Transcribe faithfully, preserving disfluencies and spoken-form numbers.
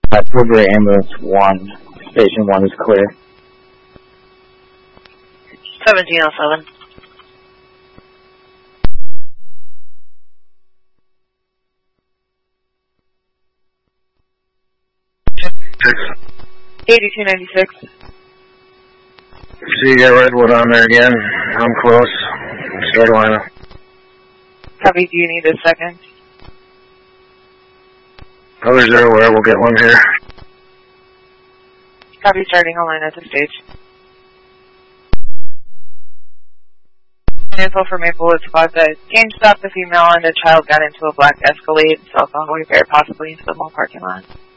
Uh, Tilbury Ambulance one, Station one is clear. seventeen oh seven. eighty-two ninety-six. See you got Redwood on there again. I'm close. Start line. Copy, do you need a second? Others are aware, we'll get one here. Copy, starting a line at the stage. Info for Maplewood Squad that James stopped the female and the child got into a black Escalade, south on Wayfair, possibly into the mall parking lot.